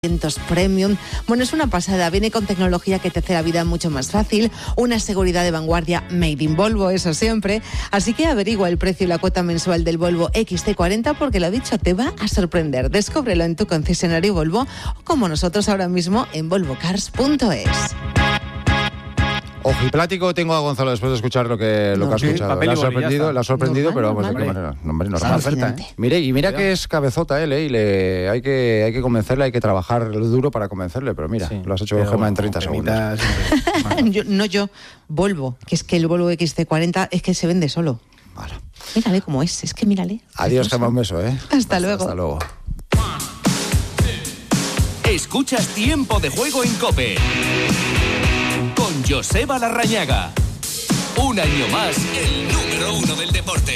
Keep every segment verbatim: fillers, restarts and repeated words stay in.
Premium. Bueno, es una pasada, viene con tecnología que te hace la vida mucho más fácil, una seguridad de vanguardia made in Volvo, eso siempre, así que averigua el precio y la cuota mensual del Volvo X C cuarenta porque lo dicho, te va a sorprender. Descúbrelo en tu concesionario Volvo o como nosotros ahora mismo en volvo cars punto es. Ojiplático tengo a Gonzalo después de escuchar lo que, lo no, que ha escuchado. Sí, le ha sorprendido, le ha sorprendido, normal, pero vamos, normal. de qué manera. No, hombre, Es normal. alucinante. ¿eh? Mire, y mira que es cabezota él, ¿eh? Y le, hay, que, hay que convencerle, hay que trabajar duro para convencerle, pero mira, Sí, lo has hecho, pero, Gemma, en treinta segundos. yo, no yo, Volvo, que es que el Volvo X C cuarenta es que se vende solo. Vale. Mírale cómo es, es que mírale. Adiós, Precioso. Gemma, un beso, ¿eh? Hasta, hasta luego. Hasta luego. Escuchas Tiempo de Juego en COPE con Joseba Larrañaga. Un año más, el número uno del deporte.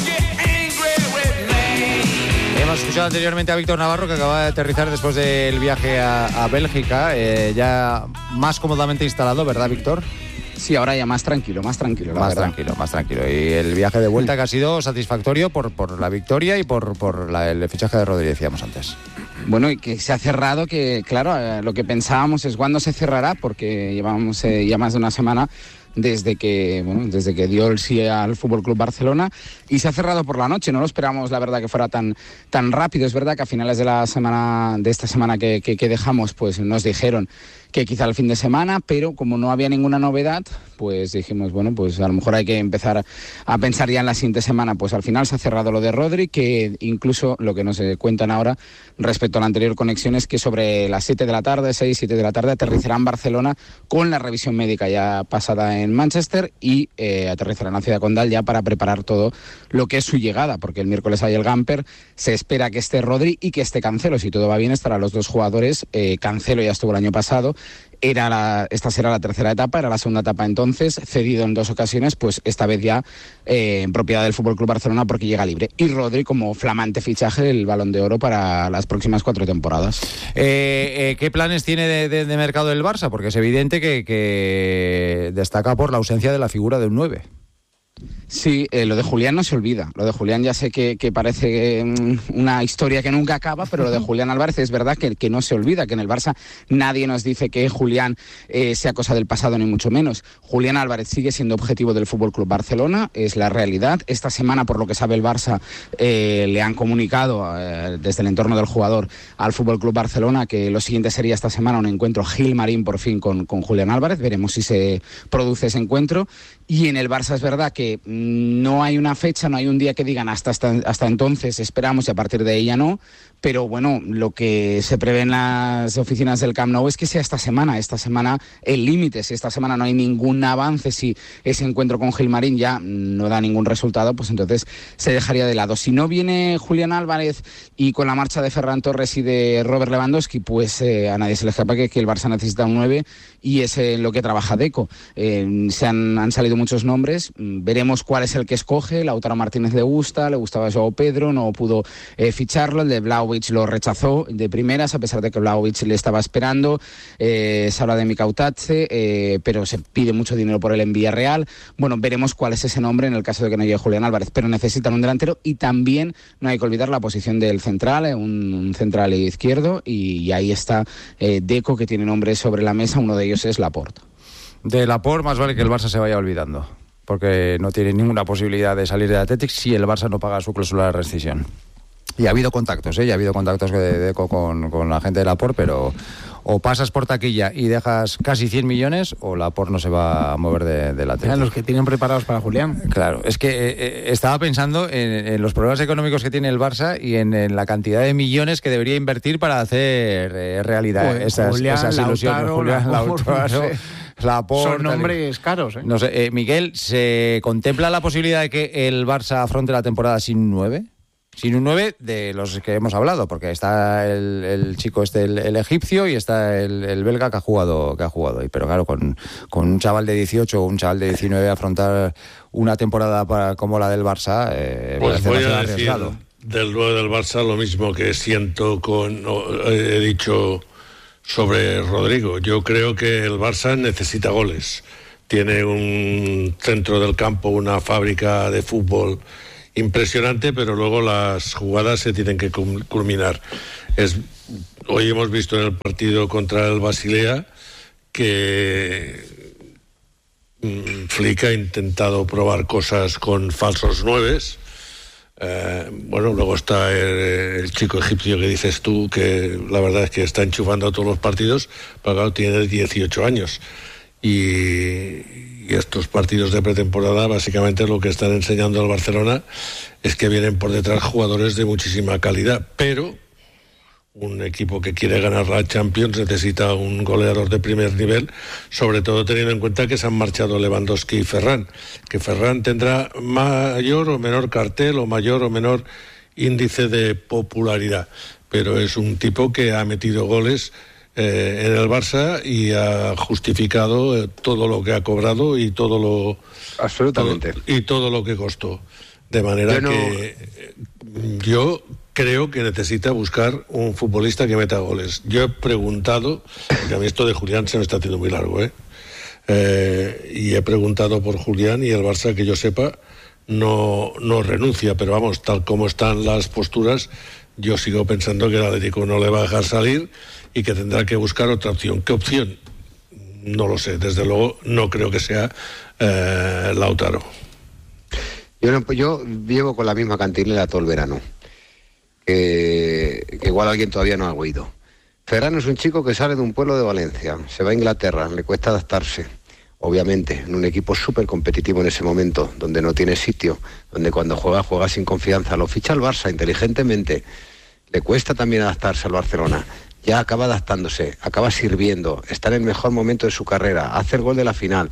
Hemos escuchado anteriormente a Víctor Navarro, que acaba de aterrizar después del viaje a, a Bélgica, eh, ya más cómodamente instalado, ¿verdad, Víctor? Sí, ahora ya más tranquilo, más tranquilo. La Más verdad. tranquilo, más tranquilo. Y el viaje de vuelta que ha sido satisfactorio por, por la victoria y por, por la, el fichaje de Rodri, decíamos antes. Bueno, y que se ha cerrado, que claro, eh, lo que pensábamos es cuándo se cerrará, porque llevamos eh, ya más de una semana desde que bueno, desde que dio el sí al F C Barcelona y se ha cerrado por la noche. No lo esperamos, la verdad, que fuera tan tan rápido. Es verdad que a finales de la semana de esta semana que, que, que dejamos, pues nos dijeron que quizá el fin de semana, pero como no había ninguna novedad, pues dijimos, bueno, pues a lo mejor hay que empezar a pensar ya en la siguiente semana. Pues al final se ha cerrado lo de Rodri, que incluso lo que nos cuentan ahora respecto a la anterior conexión es que sobre las siete de la tarde, seis, siete de la tarde, aterrizará en Barcelona con la revisión médica ya pasada en Manchester y eh, aterrizará en la ciudad condal ya para preparar todo lo que es su llegada, porque el miércoles hay el Gamper, se espera que esté Rodri y que esté Cancelo. Si todo va bien, estarán los dos jugadores. eh, Cancelo ya estuvo el año pasado. Era la, esta será la tercera etapa, era la segunda etapa entonces, cedido en dos ocasiones, pues esta vez ya eh, en propiedad del F C Barcelona porque llega libre. Y Rodri como flamante fichaje, el Balón de Oro para las próximas cuatro temporadas. Eh, eh, ¿Qué planes tiene de, de, de mercado el Barça? Porque es evidente que, que destaca por la ausencia de la figura de un nueve. Sí, eh, lo de Julián no se olvida. Lo de Julián ya sé que, que parece eh, una historia que nunca acaba, pero lo de Julián Álvarez es verdad que, que no se olvida, que en el Barça nadie nos dice que Julián eh, sea cosa del pasado, ni mucho menos. Julián Álvarez sigue siendo objetivo del F C Barcelona, es la realidad. Esta semana, por lo que sabe el Barça, eh, le han comunicado eh, desde el entorno del jugador al F C Barcelona que lo siguiente sería esta semana un encuentro Gil-Marín por fin con, con Julián Álvarez. Veremos si se produce ese encuentro. Y en el Barça es verdad que no hay una fecha, no hay un día que digan hasta, hasta, hasta entonces esperamos y a partir de ella no, pero bueno, lo que se prevé en las oficinas del Camp Nou es que sea esta semana, esta semana el límite. Si esta semana no hay ningún avance, si ese encuentro con Gilmarín ya no da ningún resultado, pues entonces se dejaría de lado. Si no viene Julián Álvarez y con la marcha de Ferran Torres y de Robert Lewandowski, pues eh, a nadie se le escapa que, que el Barça necesita un nueve y es en lo que trabaja Deco. Eh, se han, han salido muchos nombres, veremos cuál es el que escoge. Lautaro Martínez le gusta, le gustaba Joao Pedro, no pudo eh, ficharlo. El de Vlahovic lo rechazó de primeras, a pesar de que Vlahovic le estaba esperando. Eh, se habla de Mikautadze, eh, pero se pide mucho dinero por él en Villarreal. Bueno, veremos cuál es ese nombre en el caso de que no llegue Julián Álvarez, pero necesitan un delantero y también no hay que olvidar la posición del central, eh, un, un central izquierdo, y, y ahí está eh, Deco, que tiene nombres sobre la mesa, uno de ellos es Laporte. De Laporte más vale que el Barça se vaya olvidando, porque no tiene ninguna posibilidad de salir del Athletic si el Barça no paga su cláusula de rescisión. Y ha habido contactos, ¿eh? Y ha habido contactos de Deco con, con la gente de Laporte, pero o pasas por taquilla y dejas casi cien millones o Laporte no se va a mover de, de la Eran los que tienen preparados para Julián. Claro, es que eh, estaba pensando en, en los problemas económicos que tiene el Barça y en, en la cantidad de millones que debería invertir para hacer eh, realidad pues, esas, Julián, esas ilusiones. Lautaro, Julián Lautaro, Lautaro, no sé. Laporte, Son nombres caros, ¿eh? No sé, eh, Miguel, ¿se contempla la posibilidad de que el Barça afronte la temporada sin nueve? Sin un nueve de los que hemos hablado, porque está el, el chico este, el, el egipcio, y está el, el belga que ha jugado que ha jugado ahí. Pero claro, con, con un chaval de dieciocho o un chaval de diecinueve afrontar una temporada para, como la del Barça, eh, pues parece voy demasiado a decir arriesgado. del nueve del Barça lo mismo que siento con he dicho sobre Rodrigo. Yo creo que el Barça necesita goles. Tiene un centro del campo, una fábrica de fútbol impresionante, pero luego las jugadas se tienen que culminar. Es hoy hemos visto en el partido contra el Basilea que mmm, Flick ha intentado probar cosas con falsos nueves. Eh, bueno, luego está el, el chico egipcio que dices tú, que la verdad es que está enchufando a todos los partidos, pero claro, tiene dieciocho años. Y, y estos partidos de pretemporada, básicamente lo que están enseñando al Barcelona es que vienen por detrás jugadores de muchísima calidad, pero un equipo que quiere ganar la Champions necesita un goleador de primer nivel, sobre todo teniendo en cuenta que se han marchado Lewandowski y Ferran, que Ferran tendrá mayor o menor cartel o mayor o menor índice de popularidad, pero es un tipo que ha metido goles eh, en el Barça y ha justificado eh, todo lo que ha cobrado y todo lo absolutamente todo, y todo lo que costó, de manera yo no... que eh, yo creo que necesita buscar un futbolista que meta goles. Yo he preguntado, porque a mí esto de Julián se me está haciendo muy largo, ¿eh? Eh, y he preguntado por Julián y el Barça, que yo sepa, no, no renuncia, pero vamos, tal como están las posturas, yo sigo pensando que el Atlético no le va a dejar salir y que tendrá que buscar otra opción. ¿Qué opción? No lo sé, desde luego no creo que sea eh, Lautaro. Yo, no, yo llevo con la misma cantinela todo el verano. Que, que igual alguien todavía no ha oído. Ferran es un chico que sale de un pueblo de Valencia, se va a Inglaterra, le cuesta adaptarse, obviamente, en un equipo súper competitivo en ese momento, donde no tiene sitio, donde cuando juega, juega sin confianza, lo ficha el Barça inteligentemente, le cuesta también adaptarse al Barcelona, ya acaba adaptándose, acaba sirviendo, está en el mejor momento de su carrera, hace el gol de la final,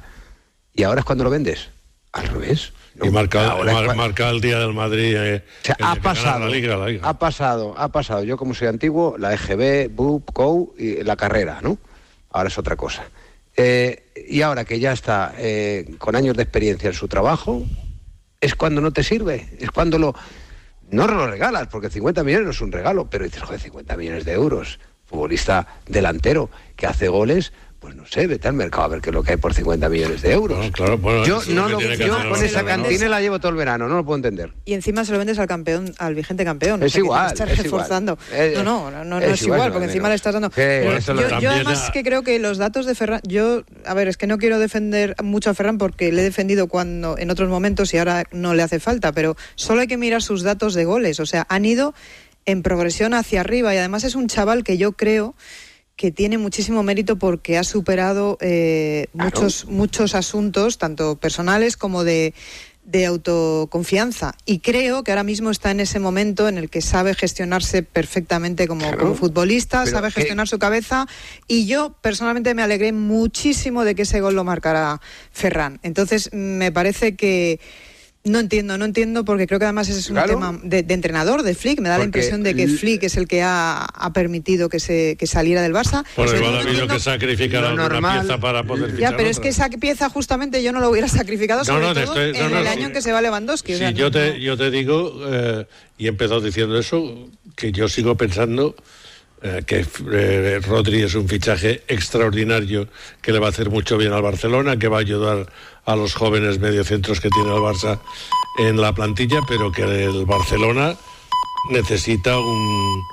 y ahora es cuando lo vendes, al revés. No, y marca, mar, marca el día del Madrid. Eh, o sea, ha pasado, la Liga, la Liga. ha pasado, ha pasado. Yo como soy antiguo, la E G B, B U P, C O U y la carrera, ¿no? Ahora es otra cosa. Eh, y ahora que ya está eh, con años de experiencia en su trabajo, es cuando no te sirve, es cuando lo no lo regalas, porque cincuenta millones no es un regalo, pero dices, joder, cincuenta millones de euros, futbolista delantero que hace goles. Pues no sé, vete al mercado a ver qué es lo que hay por cincuenta millones de euros. Bueno, claro, bueno, yo no lo, yo con esa cantina la llevo todo el verano, no lo puedo entender. Y encima se lo vendes al campeón, al vigente campeón. Es o sea, igual, que te estás reforzando. Es, no, no, no, no es, es igual, igual porque encima le estás dando. Pero yo, yo además que creo que los datos de Ferran, yo, a ver, es que no quiero defender mucho a Ferran porque le he defendido cuando en otros momentos y ahora no le hace falta, pero solo hay que mirar sus datos de goles, o sea, han ido en progresión hacia arriba y además es un chaval que yo creo que tiene muchísimo mérito porque ha superado eh, claro. muchos muchos asuntos, tanto personales como de, de autoconfianza. Y creo que ahora mismo está en ese momento en el que sabe gestionarse perfectamente como, claro. como futbolista, Pero sabe gestionar ¿qué? su cabeza. Y yo personalmente me alegré muchísimo de que ese gol lo marcara Ferran. Entonces me parece que No entiendo, no entiendo porque creo que además ese es un claro. tema de, de entrenador, de Flick. Me da porque la impresión de que Flick es el que ha, ha permitido que se que saliera del Barça. Por igual ha habido que sacrificar alguna normal. pieza para poder fichar. Ya, pero otra. es que esa pieza justamente yo no lo hubiera sacrificado, sobre no, no, todo estoy, no, en no, el no, año sí. en que se va Lewandowski. Sí, o sea, yo, no, te, yo te digo, eh, y he empezado diciendo eso, que yo sigo pensando eh, que eh, Rodri es un fichaje extraordinario que le va a hacer mucho bien al Barcelona, que va a ayudar a los jóvenes mediocentros que tiene el Barça en la plantilla, pero que el Barcelona necesita un,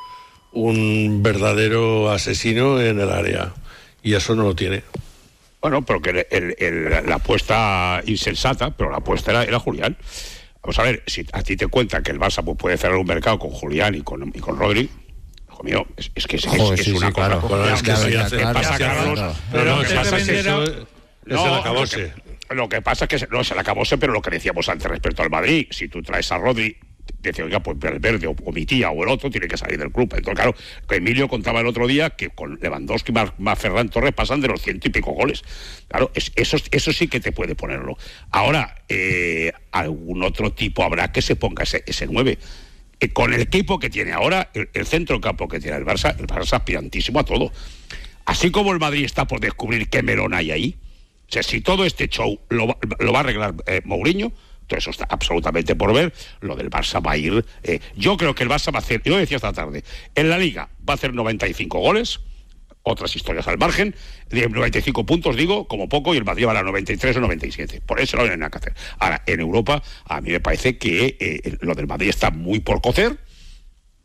un verdadero asesino en el área, y eso no lo tiene. Bueno, pero que el, el, la apuesta insensata, pero la apuesta era, era Julián. Vamos a ver, si a ti te cuentan que el Barça pues, puede cerrar un mercado con Julián y con, y con Rodri, hijo mío, es, es que es, Joder, es, sí, es una sí, cosa... Claro. Bueno, es que que sí, se, hace, se pasa, hace, Carlos... claro. Pero no, lo que pasa es que eso es, no, es el acabose. Lo que, lo que pasa es que no se le acabose, pero lo que decíamos antes respecto al Madrid, si tú traes a Rodri, dice, oiga, pues el verde o, o mi tía o el otro tiene que salir del club. Entonces, claro, que Emilio contaba el otro día que con Lewandowski más, más Ferran Torres pasan de los ciento y pico goles. Claro, es, eso, eso sí que te puede ponerlo. Ahora, eh, algún otro tipo habrá que se ponga ese, ese nueve. Eh, con el equipo que tiene ahora, el, el centro del campo que tiene el Barça, el Barça es aspirantísimo a todo. Así como el Madrid está por descubrir qué melón hay ahí. O sea, si todo este show lo va, lo va a arreglar eh, Mourinho, todo eso está absolutamente por ver. Lo del Barça va a ir... Eh, yo creo que el Barça va a hacer, yo lo decía esta tarde, en la Liga va a hacer noventa y cinco goles, otras historias al margen, de noventa y cinco puntos, digo, como poco, y el Madrid va a la noventa y tres o noventa y siete. Por eso no hay nada que hacer. Ahora, en Europa, a mí me parece que eh, lo del Madrid está muy por cocer,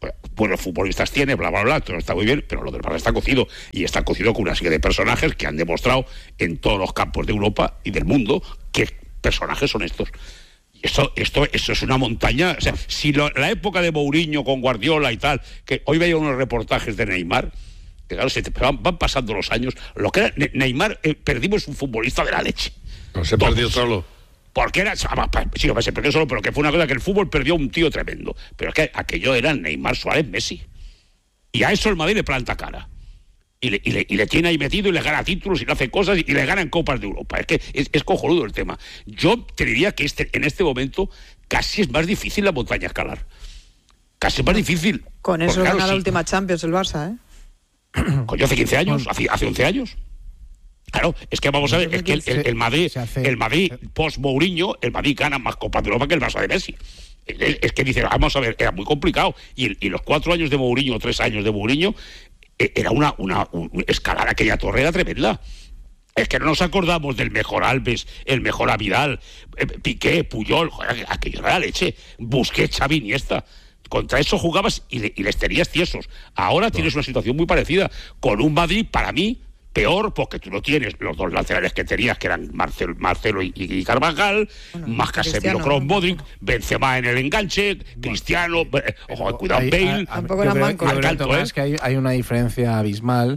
buenos futbolistas tiene, bla, bla, bla, todo está muy bien, pero lo del Barça está cocido, y está cocido con una serie de personajes que han demostrado en todos los campos de Europa y del mundo qué personajes son estos. Y esto, esto, esto es una montaña. O sea, si lo, la época de Mourinho con Guardiola y tal, que hoy veía unos reportajes de Neymar, que claro, se te, van, van pasando los años, lo que era Neymar, eh, perdimos un futbolista de la leche. No se perdió solo. Porque era, sí, se perdió solo, pero que fue una cosa que el fútbol perdió un tío tremendo. Pero es que aquello era Neymar, Suárez, Messi. Y a eso el Madrid le planta cara. Y le, y, le, y le tiene ahí metido y le gana títulos y le hace cosas y, y le gana en Copas de Europa. Es que es, es cojonudo el tema. Yo te diría que este, en este momento casi es más difícil la montaña escalar. Casi es más difícil. Con eso Porque, gana claro, la sí. última Champions el Barça, ¿eh? Coño, hace quince años, hace, hace once años. Claro, es que vamos a ver, es que el, el, el Madrid, el Madrid post-Mourinho, el Madrid gana más Copas de Europa que el Barça de Messi. Es que dice, vamos a ver, era muy complicado. Y, y los cuatro años de Mourinho, tres años de Mourinho, era una, una, una escalar aquella torre era tremenda. Es que no nos acordamos del mejor Alves, el mejor Avidal, eh, Piqué, Puyol, joder, aquello era la leche. Busquets, Xavi, Iniesta. Contra eso jugabas y, le, y les tenías tiesos. Ahora no. Tienes una situación muy parecida, con un Madrid, para mí, peor, porque tú no tienes los dos laterales que tenías, que eran Marcelo, Marcelo y, y Carvajal, bueno, más Casemiro, Kroos, Modric, Benzema en el enganche, bueno, Cristiano, eh, ojo, cuidado, hay, Bale. Hay, tampoco eran mancos. Yo creo, Tomás, que hay, hay una diferencia abismal,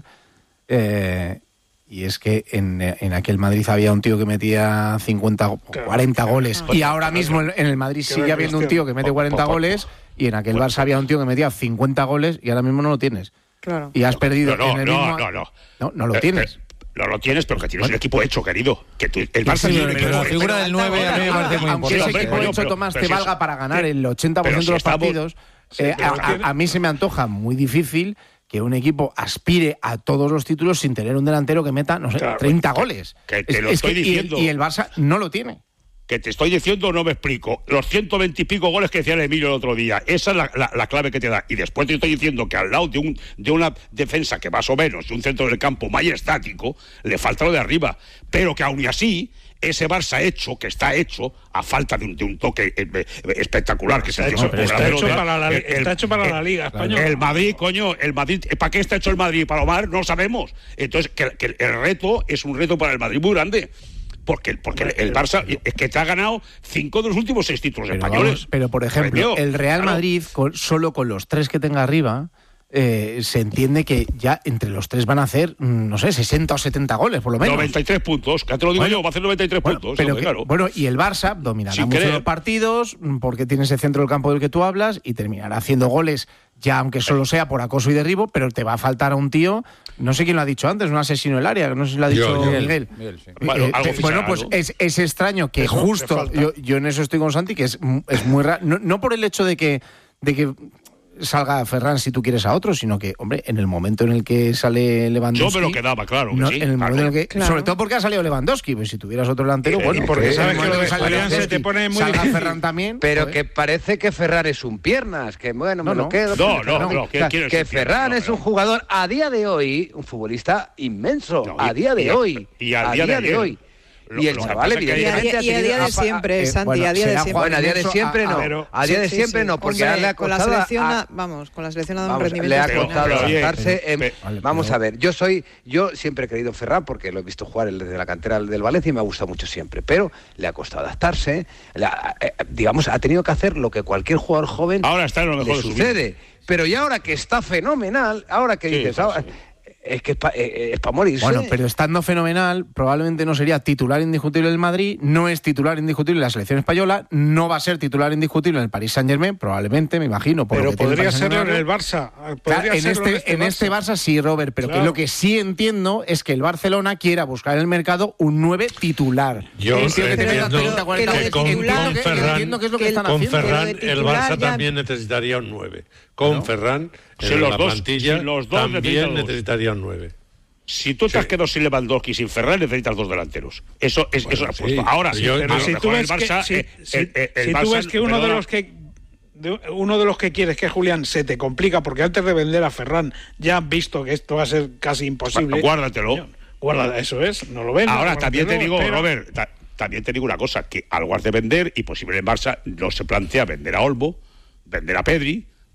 eh, y es que en, en aquel Madrid había un tío que metía cincuenta o cuarenta goles, ah, y ahora mismo en el Madrid sigue habiendo un tío que mete cuarenta goles, y en aquel Barça había un tío que metía cincuenta goles, y ahora mismo no lo tienes. Claro. Y has perdido no, no, en el no, mismo... no, no, no, no lo eh, tienes. Eh, no lo tienes, pero que tienes bueno. un equipo hecho, querido. Que tú, el Barça sí, tiene pero la figura hecho. del nueve a mí me parece muy Aunque importante. ese equipo hecho, pero, Tomás, pero te valga si para ganar el ochenta por ciento si de los estamos, partidos, sí, eh, a, tiene... a, a mí se me antoja muy difícil que un equipo aspire a todos los títulos sin tener un delantero que meta, no sé, claro, treinta que, goles. Que te es, lo es estoy que, diciendo. Y, y el Barça no lo tiene. Que te estoy diciendo, no me explico. Los ciento veinte y pico goles que decía el Emilio el otro día, esa es la, la, la clave que te da. Y después te estoy diciendo que al lado de, un, de una defensa que más o menos, de un centro del campo más estático, le falta lo de arriba. Pero que aún y así, ese Barça hecho, que está hecho, a falta de un, de un toque eh, espectacular, que está se hecho, está, hecho de, para la, el, está hecho para el, la Liga Española. El Madrid, coño, el Madrid, ¿para qué está hecho el Madrid? ¿Palomar? No sabemos. Entonces, que, que el reto es un reto para el Madrid muy grande. Porque, porque el, el Barça es que te ha ganado cinco de los últimos seis títulos pero españoles. Vamos, pero, por ejemplo, Premio, el Real claro. Madrid, con, solo con los tres que tenga arriba, eh, se entiende que ya entre los tres van a hacer, no sé, sesenta o setenta goles, por lo menos. noventa y tres puntos, que te lo digo bueno, yo, va a hacer noventa y tres bueno, puntos. Pero hombre, que, claro. Bueno, y el Barça dominará Sin mucho los partidos, porque tiene ese centro del campo del que tú hablas, y terminará haciendo goles, ya aunque solo sea por acoso y derribo, pero te va a faltar a un tío, no sé quién lo ha dicho antes, un asesino del área, no sé si lo ha dicho yo, Miguel. Miguel sí. Bueno, eh, algo eh, bueno pues es, es extraño que eso justo, yo, yo en eso estoy con Santi, que es, es muy raro, no, no por el hecho de que, de que salga Ferran si tú quieres a otro, sino que, hombre, en el momento en el que sale Lewandowski... Yo me lo quedaba, claro. No, sí, en el claro. momento en el que, claro. Sobre todo porque ha salido Lewandowski, pues si tuvieras otro delantero, eh, bueno... porque pues, sabes que lo de Julián se te pone muy salga difícil. Ferran también... Pero joder. que parece que Ferran es un piernas, que bueno, no, me lo no. quedo... No, no, no, no, o sea, que Ferran es un jugador, a día de hoy, un futbolista inmenso, no, y, a día de y, hoy, y a día, día de, de hoy. Lo, y el chaval, evidentemente, y a, y a día de siempre, eh, Santi, bueno, a día de siempre. Bueno, a día de siempre no. Pero, a día de sí, siempre sí, no, porque hombre, le ha con la costado selección, a, a, vamos, con la selección ha dado un vamos, rendimiento. le ha pero, costado pero, adaptarse. pero, en, vale, vamos pero, a ver, yo soy, yo siempre he querido Ferran porque lo he visto jugar desde la cantera del Valencia y me ha gustado mucho siempre, pero le ha costado adaptarse, la, eh, digamos, ha tenido que hacer lo que cualquier jugador joven ahora está en lo mejor le sucede. Pero y ahora que está fenomenal, ahora que sí, dices, sí, ahora, sí. es que es para es pa morirse. Bueno, pero estando fenomenal, probablemente no sería titular indiscutible del Madrid, no es titular indiscutible en la selección española, no va a ser titular indiscutible en el Paris Saint-Germain, probablemente, me imagino. Por pero lo que podría serlo en el el Barça. Claro, en, este, en este, en este Barça. Barça sí, Robert, pero claro. que lo que sí entiendo es que el Barcelona quiera buscar en el mercado un nueve titular. Yo entiendo que entiendo treinta, cuarenta, que con, con que, Ferran, entiendo que es lo que que están con haciendo. Ferran el Barça ya... también necesitaría un nueve. Con ¿no? Ferran si en los la dos, plantilla si los dos también necesitaría, necesitaría un nueve. Si tú te has quedado sin Lewandowski y sin Ferran, necesitas dos delanteros. Eso es bueno, eso sí. puesto. Ahora, yo, pero yo, si tú ves el Barça, que, eh, si, el, el, el si Barça, tú ves que uno perdona, de los que de, uno de los que quieres que Julián se te complica porque antes de vender a Ferran ya han visto que esto va a ser casi imposible. Guárdatelo. Guarda, eso es, no lo ven. Ahora no, también te digo, espera. Robert, ta, también te digo una cosa, que algo has de vender y posible en Barça no se plantea vender a Olmo, vender a Pedri,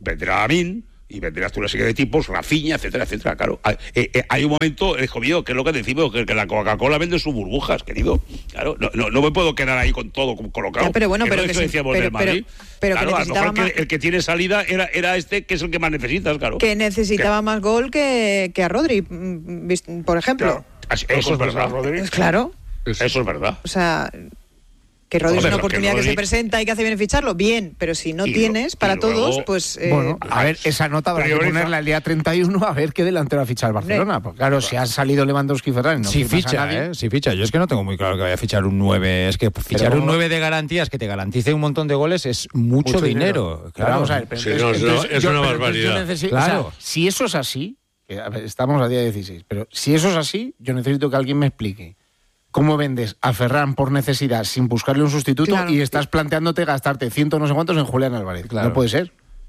vendrá a Amin y vendrás tú una serie de tipos, Rafinha, etcétera, etcétera, claro. Hay, eh, eh, hay un momento, hijo mío, que es lo que decimos, que, que la Coca-Cola vende sus burbujas, querido. Claro, no, no, no me puedo quedar ahí con todo colocado. Ya, pero bueno, que pero no que, eso sí, decíamos pero, del Madrid. pero, pero claro, que a lo mejor necesitaba el que, el que tiene salida era, era este, que es el que más necesitas, claro. Que necesitaba que, más gol que, que a Rodri, por ejemplo. Claro, eso es verdad. Pues claro. Eso es verdad. O sea... Que Rodri es una oportunidad que, Rodri... que se presenta y que hace bien ficharlo, bien, pero si no y tienes lo, para luego, todos, pues... Eh, bueno, a ver, esa nota habrá que ponerla el día treinta y uno a ver qué delantero ha fichado el Barcelona. Porque claro, si ha salido Lewandowski y Ferran... No si ficha, nadie. ¿eh? Si ficha. Yo es que no tengo muy claro que vaya a fichar un nueve. Es que fichar pero, un nueve de garantías que te garantice un montón de goles es mucho, mucho dinero. dinero. Claro, vamos a ver. Sí, no, entonces, es yo, una barbaridad. Necesito, claro. O sea, si eso es así, que, a ver, estamos a día dieciséis, pero si eso es así, yo necesito que alguien me explique cómo vendes a Ferran por necesidad sin buscarle un sustituto claro. y estás planteándote gastarte ciento no sé cuántos en Julián Álvarez. Claro. No puede ser.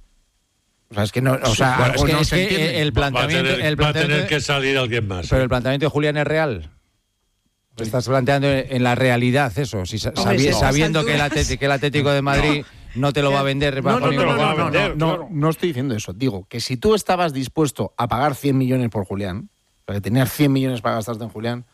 O sea, es que no, o sea, bueno, es que, no es se que entiende. el planteamiento, va a tener, el planteamiento, va a tener que salir alguien más. Pero ¿eh? el planteamiento de Julián es real. Estás planteando en la realidad eso, si sabi, Hombre, sabiendo que el, Atlético, que el Atlético de Madrid no, no te lo va a vender bajo no, no, ningún no, no, no, vender, no, claro. no, no estoy diciendo eso. Digo que si tú estabas dispuesto a pagar cien millones por Julián, o sea, que tenías cien millones para gastarte en Julián,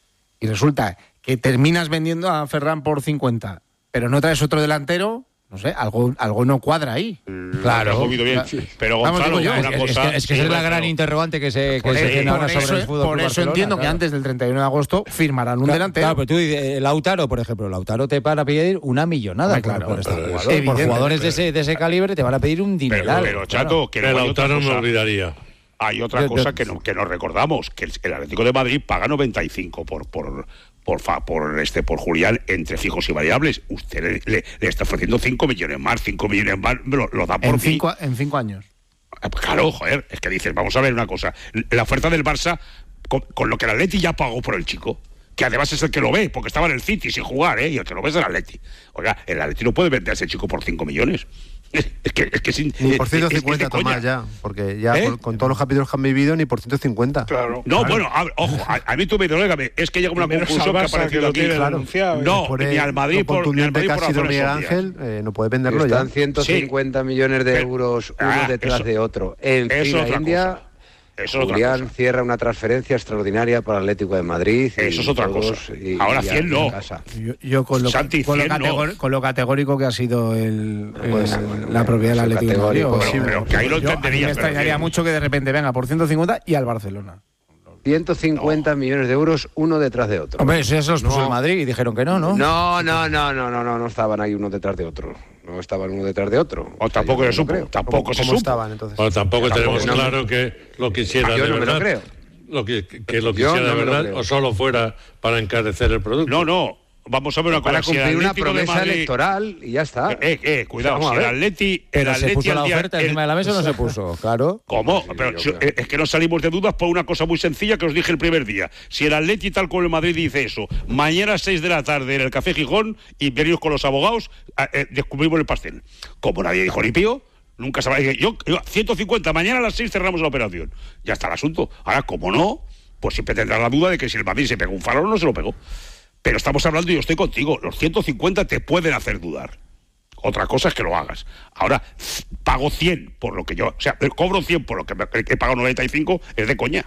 y resulta que terminas vendiendo a Ferran por cincuenta, pero no traes otro delantero, no sé, algo, algo no cuadra ahí. Claro, bien. Pero Gonzalo, yo, una es, cosa, es que, es que sí, es la pero, gran interrogante que se, que por se tiene ahora eso, sobre el fútbol. Por eso Barcelona, entiendo claro. que antes del treinta y uno de agosto firmarán un claro, delantero. Claro, pero tú, eh, Lautaro, por ejemplo, Lautaro te van a pedir una millonada. Claro, por, por, claro, este jugador. Por jugadores pero, de, ese, de ese calibre te van a pedir un dineral. Pero, pero Chato, claro. que el Lautaro me olvidaría. Hay otra yo, cosa yo, que, no, que nos recordamos, que el, el Atlético de Madrid paga noventa y cinco por por por fa, por este por Julián entre fijos y variables. Usted le, le, le está ofreciendo cinco millones más, cinco millones más, lo, lo da por en cinco, en cinco años. Claro, joder, es que dices, vamos a ver una cosa, la oferta del Barça con, con lo que el Atleti ya pagó por el chico, que además es el que lo ve, porque estaba en el City sin jugar, ¿eh? Y el que lo ve es el Atleti. Oiga, el Atleti no puede vender a ese chico por cinco millones. Es que es que sin, ni por ciento cincuenta, es, es Tomás, ya, porque ya ¿Eh? por, con todos los capítulos que han vivido, ni por ciento cincuenta. Claro. No, claro. bueno, a, ojo, a, a mí tú me dolégame, es que llega una conclusión que ha aparecido aquí. Claro. No, por ni al Madrid por ni al Madrid por razones Miguel Ángel, eh, no puede venderlo Están ya. ciento cincuenta sí. millones de euros uno ah, detrás eso, de otro. En China, India... Cosa. Eso es Julián otra cosa. Cierra una transferencia extraordinaria para el Atlético de Madrid. Eso es otra cosa. Y, Ahora y cien no. Yo, yo con, lo, Santi, con, lo categor, no. con lo categórico que ha sido el, pues, el, bueno, la propiedad del Atlético de Madrid. Pero, pero, pero que ahí lo entendería. Me extrañaría mucho que de repente venga por ciento cincuenta y al Barcelona. ciento cincuenta no. millones de euros uno detrás de otro. Hombre, eso los puso no. el Madrid y dijeron que no, ¿no? No, no, no, no, no, no, no estaban ahí uno detrás de otro. No estaban uno detrás de otro. O, o tampoco se supo. Tampoco ¿Cómo, se cómo supo. estaban entonces? Bueno, tampoco yo tenemos tampoco, claro no. que lo quisiera ah, yo de no verdad. Me lo creo. Lo que, que lo quisiera no de verdad lo o solo fuera para encarecer el producto. No, no. Vamos a ver una cosa. Para cumplir si una promesa Madrid... electoral y ya está. Eh, eh, cuidado. Vamos si el Atleti... Pero el se Atleti puso la día, oferta el... encima de la mesa o no se puso, claro. ¿Cómo? Sí, Pero yo, si, claro. es que no salimos de dudas por una cosa muy sencilla que os dije el primer día. Si el Atleti tal como el Madrid dice eso, mañana a seis de la tarde en el Café Gijón y venimos con los abogados, eh, descubrimos el pastel. Como nadie dijo ni pío, nunca se va a decir, yo, yo, ciento cincuenta, mañana a las seis cerramos la operación. Ya está el asunto. Ahora, como no, pues siempre tendrá la duda de que si el Madrid se pegó un farol o no se lo pegó. Pero estamos hablando y yo estoy contigo. Los ciento cincuenta te pueden hacer dudar. Otra cosa es que lo hagas. Ahora, pago cien por lo que yo... O sea, cobro cien por lo que he pagado noventa y cinco, es de coña.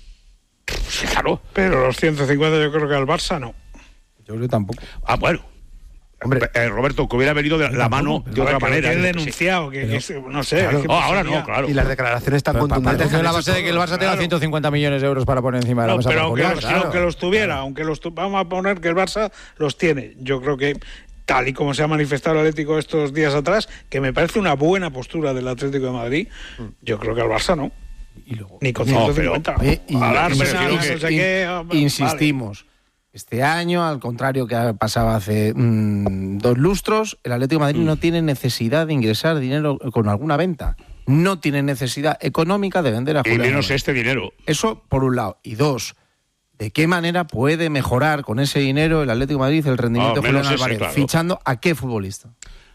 Claro. Pero los ciento cincuenta yo creo que al Barça no. Yo creo que tampoco. Ah, bueno. Hombre, eh, Roberto, que hubiera venido de la mano de otra manera. Que he denunciado, que, que, que no sé. Claro. Es que oh, ahora no, claro. Y las declaraciones tan contundentes. De la base de que el Barça claro. tenga ciento cincuenta millones de euros para poner encima de la no, mesa. Pero aunque, Julián, los, claro. aunque los tuviera, aunque los tu, vamos a poner que el Barça los tiene. Yo creo que, tal y como se ha manifestado el Atlético estos días atrás, que me parece una buena postura del Atlético de Madrid, yo creo que al Barça no. Y luego, Ni con ciento cincuenta. No, pero, oye, y, Alarme, y, no, y, no sé y, qué, insistimos. Vale. Este año, al contrario que ha pasado hace mmm, dos lustros, el Atlético de Madrid mm. no tiene necesidad de ingresar dinero con alguna venta. No tiene necesidad económica de vender a Julián. Y menos este dinero. Eso por un lado. Y dos, ¿de qué manera puede mejorar con ese dinero el Atlético de Madrid el rendimiento oh, de Julián Álvarez? Claro. ¿Fichando a qué futbolista?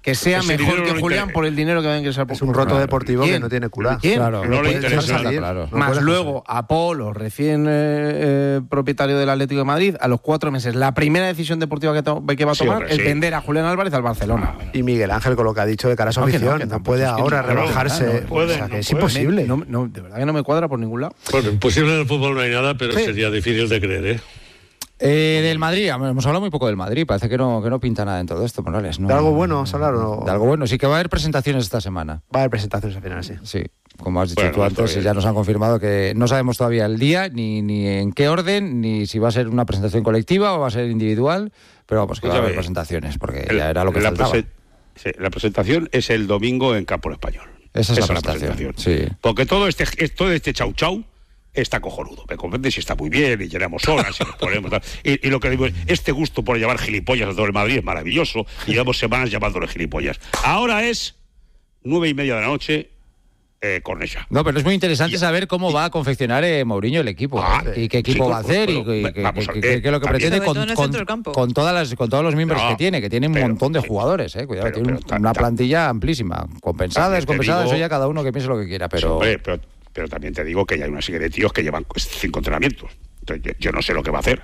que sea Ese mejor dinero que no Julián interesa. por el dinero que va a ingresar por Es un roto Claro. deportivo ¿Quién? que no tiene culá. ¿Quién? Claro, No le puede interesa. salir. claro. No Más puede luego, Apolo, recién eh, eh, propietario del Atlético de Madrid, a los cuatro meses, la primera decisión deportiva que, to- que va a Sí, tomar hombre, es sí. vender a Julián Álvarez al Barcelona. Y Miguel Ángel, con lo que ha dicho de cara a su No, que no, afición, que no, tampoco, puede es que ahora no, no, rebajarse. no, no puede, o sea, que no es puede. imposible. No, no, de verdad que no me cuadra por ningún lado. Bueno, imposible en el fútbol no hay nada, pero Sí. sería difícil de creer, ¿eh? Eh, del Madrid, hemos hablado muy poco del Madrid, parece que no, que no pinta nada en todo esto, Morales. ¿no? ¿De algo bueno vamos a hablar o no? De algo bueno, sí que va a haber presentaciones esta semana. Va a haber presentaciones al final, sí. Sí, como has dicho Bueno, tú está antes, bien. ya nos han confirmado que no sabemos todavía el día, ni, ni en qué orden, ni si va a ser una presentación colectiva o va a ser individual, pero vamos, que va a haber Escúchame, presentaciones, porque El- ya era lo que la faltaba. presen- sí, la presentación es el domingo en Campo Español. Esa es la presentación, sí. Porque todo este, todo este chau chau está cojonudo. ¿Me comprendes? Y está muy bien, y llenamos horas, y nos ponemos tal. Y, y lo que digo es, este gusto por llevar gilipollas a todo el Madrid es maravilloso, y llevamos semanas llamándole gilipollas. Ahora es nueve y media de la noche, eh, Cornellà. No, pero es muy interesante Y- saber cómo va a confeccionar eh, Mourinho el equipo, Ah, ¿eh? y qué equipo sí, va a hacer, y, pero, y- pero, y- vamos a que- ver, que- que lo que también- pretende Sobre con, todo en el con- centro del campo. con todas las, con todos los miembros No, que tiene, que tiene un pero, montón de también- jugadores, eh, cuidado, pero- tiene un- pero ta- una ta- plantilla amplísima, compensada, También te descompensada, digo- eso ya cada uno que piense lo que quiera, Sí, pero... hombre, pero, pero también te digo que ya hay una serie de tíos que llevan pues, cinco entrenamientos. Entonces, yo, yo no sé lo que va a hacer.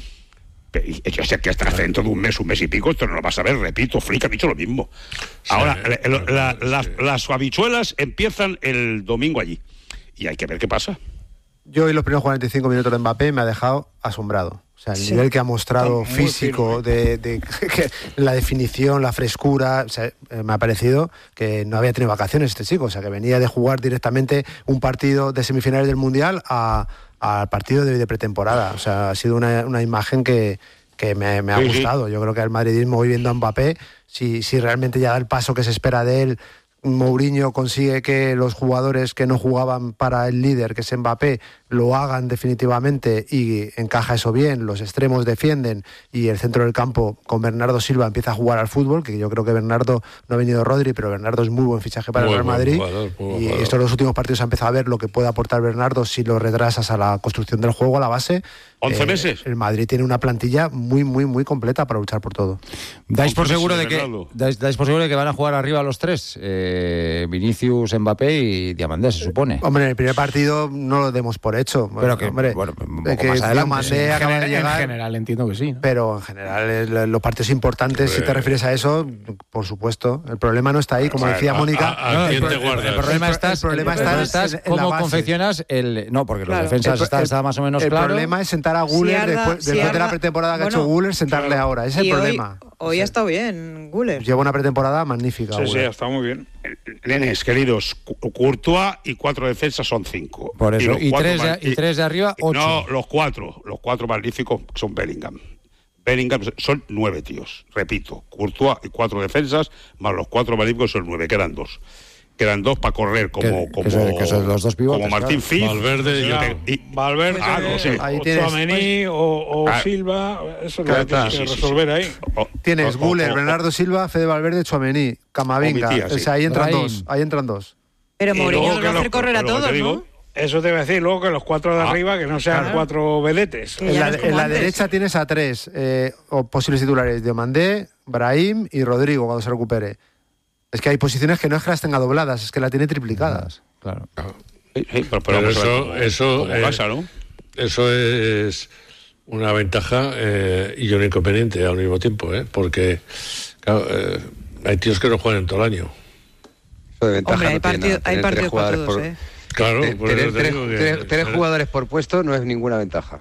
Pe- y Yo sé que hasta hasta dentro de un mes, un mes y pico, esto no lo vas a ver, repito, Flick ha dicho lo mismo. Ahora, Sí, la- la- la- sí. las, las habichuelas empiezan el domingo allí. Y hay que ver qué pasa. Yo en los primeros cuarenta y cinco minutos de Mbappé me ha dejado asombrado. O sea, el Sí. nivel que ha mostrado Está muy físico, de, de- que- la definición, la frescura, o sea, eh, me ha parecido que no había tenido vacaciones este chico. O sea, que venía de jugar directamente un partido de semifinales del Mundial a- al partido de, de pretemporada. O sea, ha sido una, una imagen que, que me, me ha Sí, sí. gustado. Yo creo que al madridismo, hoy viendo a Mbappé, si, si realmente ya da el paso que se espera de él, Mourinho consigue que los jugadores que no jugaban para el líder, que es Mbappé, lo hagan definitivamente y encaja eso bien, los extremos defienden y el centro del campo con Bernardo Silva empieza a jugar al fútbol, que yo creo que Bernardo, no ha venido Rodri, pero Bernardo es muy buen fichaje para Muy el Real buen Madrid jugador, muy buen y jugador. estos los últimos partidos se ha empezado a ver lo que puede aportar Bernardo si lo retrasas a la construcción del juego, a la base. ¿once meses? El Madrid tiene una plantilla muy, muy, muy completa para luchar por todo. ¿Dais por Entonces, seguro sí, de que Bernardo. dais, dais por seguro de que van a jugar arriba los tres? Eh, Vinicius, Mbappé y Diamandé, se supone. Hombre, en el primer partido no lo demos por hecho. Pero que, hombre, bueno, un de poco que más adelante, Diomandé sí. acaba de En llegar, general entiendo que sí, ¿no? pero en general el- los partidos importantes, si te refieres a eso, por supuesto. El problema no está ahí, como decía a- Mónica. a- a No, quién el, te pro- guardas? el problema El está, el problema el está problema en- está en la cómo base. confeccionas el... No, porque Claro. los defensas El pro- está, el- está más o menos el claro. problema es sentar a Guller Arda- después, si después de la Arda- pretemporada que ha hecho bueno, Guller, sentarle ahora. Ese es Y el hoy- problema. Hoy, ha estado bien, Guller. Lleva una pretemporada magnífica. Sí, sí, Guller. ha estado muy bien. Nenes, queridos, Cu- Courtois y cuatro defensas son cinco. Por eso, los y cuatro tres de- más- y tres de arriba, ocho. No, los cuatro. Los cuatro magníficos son Bellingham. Bellingham son nueve tíos. Repito, Courtois y cuatro defensas, más los cuatro magníficos son nueve. Quedan dos. Quedan dos para correr como, Que- que como, son- que son los dos pivotes, como Martín claro. Fitz. Valverde y Claro, otro. y- Valverde, Ah, no sé. Ahí o tienes- Tchouaméni, o, o Ah. Silva, eso es Claro, lo que tienes está. que Sí, sí, sí, resolver sí. ahí. O- Tienes o- Guller, o- Bernardo Silva, Fede Valverde, Chouameni, Camavinga. Omitía, sí. O sea, ahí entran Brahim. dos. Ahí entran dos. Pero Y Mourinho luego nos que va a hacer los- correr a lo que te todos, digo, ¿no? Eso te voy a decir luego que los cuatro de Ah, arriba que no sean claro. cuatro vedetes. Que En ya la, no es como en la antes. derecha tienes a tres eh, o posibles titulares: Diomandé, Brahim y Rodrigo cuando se recupere. Es que hay posiciones que no es que las tenga dobladas, es que la tiene triplicadas. Claro. Sí, sí, pero, pero Pero vamos a ver eso- cómo- eso, cómo eh, casa, ¿no? Eso es una ventaja eh, y un inconveniente al mismo tiempo, ¿eh? Porque claro, eh, hay tíos que no juegan en todo el año. Eso de ventaja Hombre, hay, no tiene partido- nada. hay Tener tres partidos para jugadores todos, por- ¿eh? Claro, te- por eso tener te tres, digo que- tres- tres que- jugadores por puesto no es ninguna ventaja.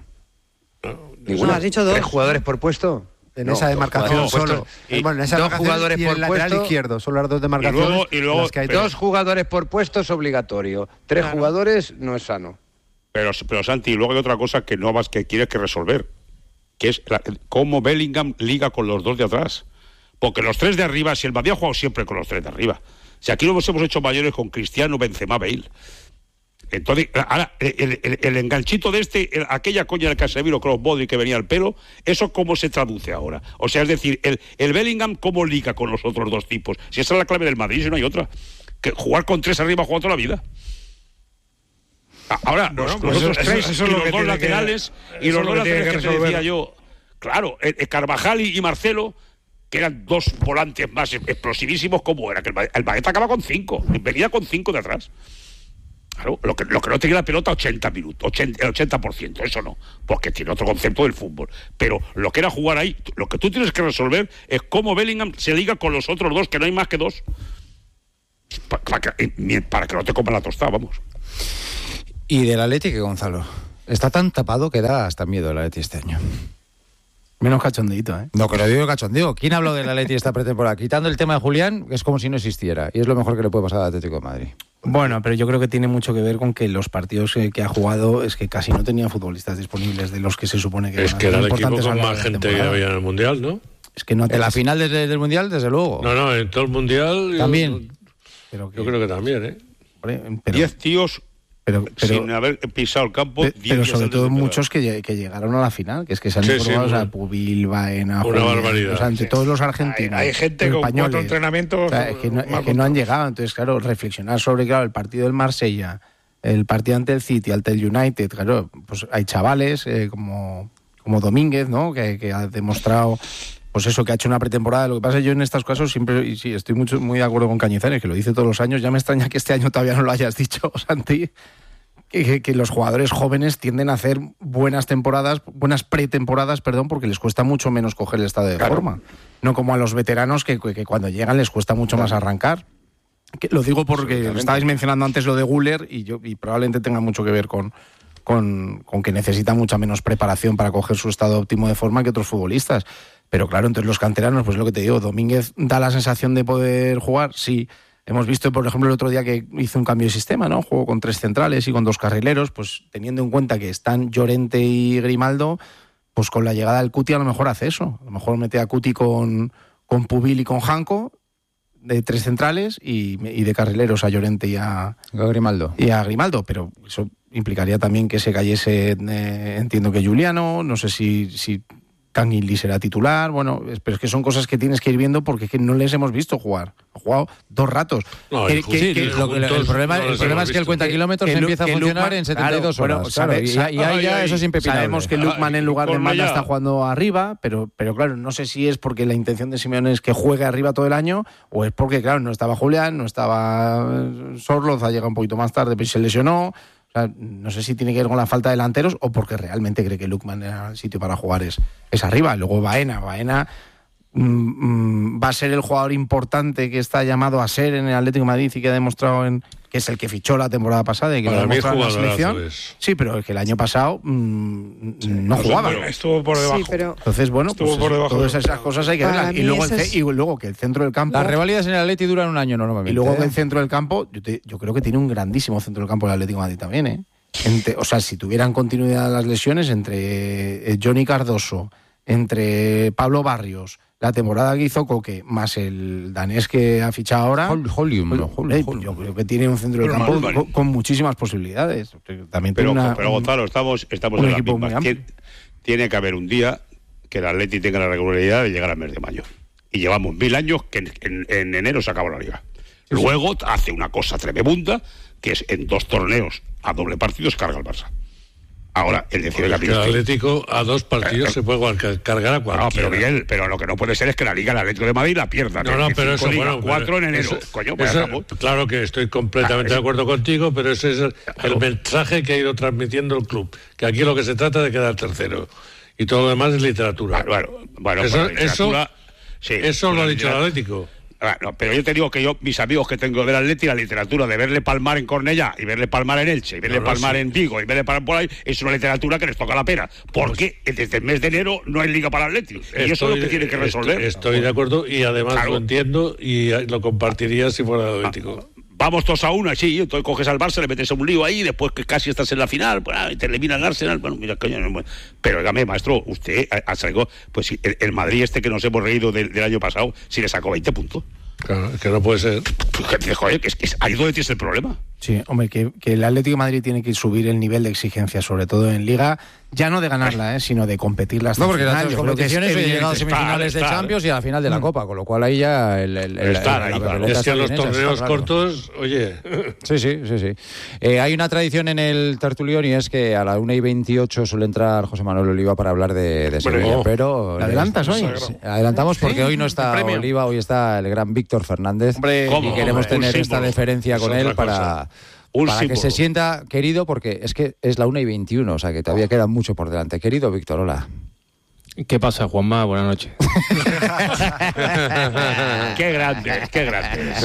Ninguna. No, has dicho dos. ¿Tres jugadores por puesto? En No, esa dos demarcación jugadores por solo. puesto. Eh, bueno, en esa dos demarcación jugadores y en por el lateral puesto. izquierdo. Son las dos demarcaciones. luego- y luego- las que hay. pero- Dos jugadores por puesto es obligatorio. Tres Claro. jugadores no es sano. Pero, pero Santi, luego hay otra cosa que no vas que quieres que resolver, que es la- cómo Bellingham liga con los dos de atrás. Porque los tres de arriba, si el Madrid ha jugado siempre con los tres de arriba. Si aquí lo hemos hecho mayores con Cristiano, Benzema, Bale. Entonces, ahora, el, el- el enganchito de este, el- aquella coña del Casemiro, Kroos, Modric que venía al pelo, ¿eso cómo se traduce ahora? O sea, es decir, el, el Bellingham, ¿cómo liga con los otros dos tipos? Si esa es la clave del Madrid, si no hay otra. Que jugar con tres arriba juega toda la vida. A- Ahora, Bueno, los, pues los eso- otros eso- tres eso es y lo los que dos tiene que- laterales y eso los es lo dos que tiene laterales que que te decía resolver. yo. Claro, eh, eh, Carvajal y y Marcelo que eran dos volantes más explosivísimos, como era, que el, el Baeta acaba con cinco, venía con cinco de atrás. Claro, lo que, lo que no tenía la pelota ochenta minutos, ochenta, el ochenta por ciento, eso no, porque tiene otro concepto del fútbol. Pero lo que era jugar ahí, lo que tú tienes que resolver es cómo Bellingham se liga con los otros dos, que no hay más que dos, para, para, que, para que no te coman la tostada, vamos. Y del Atleti, Gonzalo, está tan tapado que da hasta miedo el Atleti este año. Menos cachondeito, ¿eh? No, que lo digo cachondeo. ¿Quién habló del Atleti esta pretemporada? Quitando el tema de Julián, es como si no existiera. Y es lo mejor que le puede pasar al Atlético de Madrid. Bueno, pero yo creo que tiene mucho que ver con que los partidos que, que ha jugado es que casi no tenía futbolistas disponibles de los que se supone que es van a que ser era el equipo importantes con a la más gente que temporada. había en el Mundial, ¿no? Es que no te En la las- final desde, del Mundial, desde luego. No, no, en todo el Mundial... También. Yo, Pero que- yo creo que también, ¿eh? Hombre, pero- Diez tíos pero, pero, sin haber pisado el campo. pe- diez pero días sobre antes todo de empezar. muchos que, lle- que llegaron a la final, que es que se han Sí, incorporado, sí, o sea, una- Pubil, Baena, una Julián, barbaridad. o sea, entre Sí. todos los argentinos. Hay, hay gente con españoles. cuatro entrenamientos. O sea, es que no, es que no han llegado. Entonces, claro, reflexionar sobre, claro, el partido del Marsella, el partido ante el City, ante el United, claro, pues hay chavales eh, como, como Domínguez, ¿no? Que, que ha demostrado, pues eso, que ha hecho una pretemporada. Lo que pasa es que yo en estos casos siempre, y sí, estoy mucho, muy de acuerdo con Cañizares, que lo dice todos los años. Ya me extraña que este año todavía no lo hayas dicho, Santi. Que, que los jugadores jóvenes tienden a hacer buenas temporadas, buenas pretemporadas, perdón, porque les cuesta mucho menos coger el estado de Claro. forma. No como a los veteranos que, que cuando llegan les cuesta mucho más arrancar. Que lo digo porque estabais mencionando antes lo de Güler y yo y probablemente tenga mucho que ver con, con, con que necesita mucha menos preparación para coger su estado óptimo de forma que otros futbolistas. Pero claro, entonces los canteranos, pues lo que te digo, Domínguez da la sensación de poder jugar, sí. Hemos visto, por ejemplo, el otro día que hizo un cambio de sistema, ¿no? Jugó con tres centrales y con dos carrileros, pues teniendo en cuenta que están Llorente y Grimaldo, pues con la llegada del Cuti a lo mejor hace eso. A lo mejor mete a Cuti con, con Pubil y con Janko, de tres centrales, y, y de carrileros a Llorente y a, Grimaldo. y a Grimaldo, pero eso implicaría también que se cayese, eh, entiendo que Juliano, no sé si... si Canguilí será titular, bueno, es- pero es que son cosas que tienes que ir viendo porque es que no les hemos visto jugar. Ha jugado dos ratos. No, Que- el que- Sí, que- lo que- el problema, no el los problema hemos es que el visto. cuenta kilómetros que Lu- empieza a que funcionar Lukman- en setenta y dos claro, horas. bueno, claro, sabe- y, sabe- y ahí ay, ya ay, eso es impepinable. Sabemos que Lukman en lugar de ponme Manda ya. está jugando arriba, pero, pero claro, no sé si es porque la intención de Simeone es que juegue arriba todo el año o es porque, claro, no estaba Julián, no estaba eh, Sorloz, ha llegado un poquito más tarde, pero se lesionó. O sea, no sé si tiene que ver con la falta de delanteros o porque realmente cree que Lukman era el sitio para jugar es, es arriba. Luego Baena, Baena mm, mm, va a ser el jugador importante que está llamado a ser en el Atlético de Madrid y que ha demostrado en que es el que fichó la temporada pasada y que Para lo ha mí demostrado en la jugadorazo selección. es. Sí, pero es que el año pasado mm, no jugaba. Bueno, estuvo por debajo. Sí, pero Entonces, bueno, Estuvo pues por eso, debajo todas de- esas cosas hay que Para verlas. Y mí luego, el eso ce- es- y luego que el centro del campo... Las revalidas en el Atleti duran un año normalmente. Y luego ¿eh? que el centro del campo, yo, te- yo creo que tiene un grandísimo centro del campo el Atlético de Madrid también, ¿eh? Entre- o sea, si tuvieran continuidad las lesiones entre eh, Johnny Cardoso, entre Pablo Barrios, la temporada que hizo Coque, más el danés que ha fichado ahora, Hol- Holium, pues, no, Hol- eh, Hol- yo creo que tiene un centro del Pero campo normal. con, con muchísimas posibilidades. También Pero, tiene una- pero un- Gonzalo, estamos, estamos un en la equipo misma. muy amplio. Tiene, tiene que haber un día que el Atleti tenga la regularidad de llegar al mes de mayo. Y llevamos mil años que en, en- en enero se acabó la liga. Luego hace una cosa tremenda, que es en dos torneos a doble partido se carga el Barça. Ahora, el decir Es que el Atlético a dos partidos se puede car- cargar a No, cualquiera. pero Miguel, pero lo que no puede ser es que la Liga, el Atlético de Madrid la pierda. No, no, De pero cinco eso, ligas, bueno, cuatro en pero enero. eso- Coño, pues eso- acabó. claro que estoy completamente Ah, de acuerdo contigo, pero ese es el, Claro. el mensaje que ha ido transmitiendo el club, que aquí lo que se trata es de quedar tercero y todo lo demás es literatura. Bueno, bueno, eso, pues la eso, literatura- sí, eso lo la ha dicho el literatura- Atlético. Ah, no, pero yo te digo que yo, mis amigos que tengo del Atleti, la literatura de verle palmar en Cornellá y verle palmar en Elche y verle No, no, palmar sí. en Vigo y verle palmar por ahí, es una literatura que les toca la pena. Porque desde el mes de enero no hay liga para el Atleti. Y eso es lo que tiene que resolver. Estoy, estoy de acuerdo y además Claro. lo entiendo y lo compartiría si fuera el Atlético. Vamos todos a una, sí, entonces coges al Barça, le metes a un lío ahí, después que casi estás en la final, pues, ah, te elimina el Arsenal, bueno, mira, coño, no, bueno. Pero dígame, maestro, usted ha, ha sacado, pues sí, el, el Madrid este que nos hemos reído del, del año pasado, sí le sacó veinte puntos. Claro, que no puede ser. Joder, que es que ahí donde tienes el problema. Sí, hombre, que, que el Atlético de Madrid tiene que subir el nivel de exigencia, sobre todo en Liga, ya no de ganarla, ¿eh? sino de competirla hasta no, porque el final. las competiciones han llegado a semifinales de Champions y a la final de la Copa, con lo cual ahí ya el, el, el, Estar el, ahí, la claro. Es que en los esa, torneos claro. cortos, oye. Sí, sí, sí, sí. Eh, hay una tradición en el tertulión y es que a la una y veintiocho suele entrar José Manuel Oliva para hablar de, de Sevilla, oh. pero... ¿La adelantas hoy? Sí, adelantamos porque ¿Sí? hoy no está Oliva, hoy está el gran Víctor Fernández. Hombre, y ¿cómo? queremos Hombre, tener esta deferencia con él para... Un para símbolo. que se sienta querido, porque es que es la una y veintiuno, o sea que todavía queda mucho por delante. Querido Víctor, hola. ¿Qué pasa, Juanma? Buenas noches. Qué grande, qué grande.